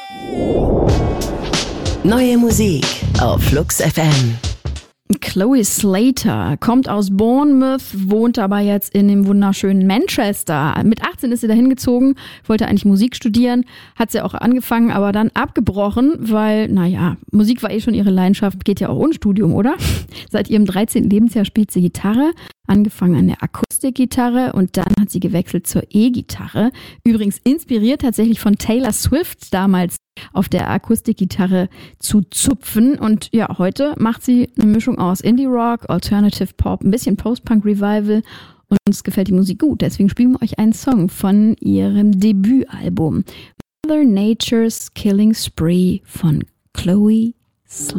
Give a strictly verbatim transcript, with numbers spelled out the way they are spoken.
Neue Musik auf Flux F M. Chloe Slater kommt aus Bournemouth, wohnt aber jetzt in dem wunderschönen Manchester. Mit achtzehn ist sie dahin gezogen, wollte eigentlich Musik studieren, hat sie auch angefangen, aber dann abgebrochen, weil, naja, Musik war eh schon ihre Leidenschaft, geht ja auch ohne Studium, oder? Seit ihrem dreizehnten Lebensjahr spielt sie Gitarre, angefangen an der Akustikgitarre und dann hat sie gewechselt zur E-Gitarre. Übrigens inspiriert tatsächlich von Taylor Swift damals auf der Akustikgitarre zu zupfen. Und ja, heute macht sie eine Mischung aus Indie-Rock, Alternative Pop, ein bisschen Post-Punk-Revival und uns gefällt die Musik gut. Deswegen spielen wir euch einen Song von ihrem Debütalbum Mother Nature's Killing Spree von Chloe Slater.